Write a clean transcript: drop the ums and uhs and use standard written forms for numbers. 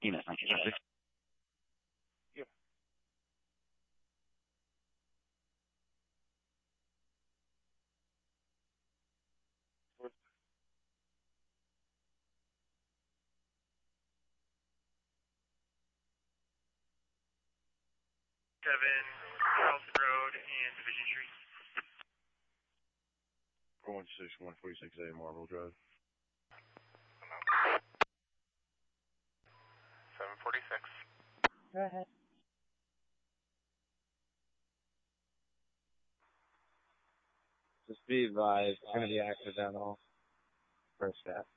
EMS 1976. Yeah. Charleston Road and Division Street. 416 146A Marble Drive. 746. Go ahead. Just be advised, it's going to be accidental. First step.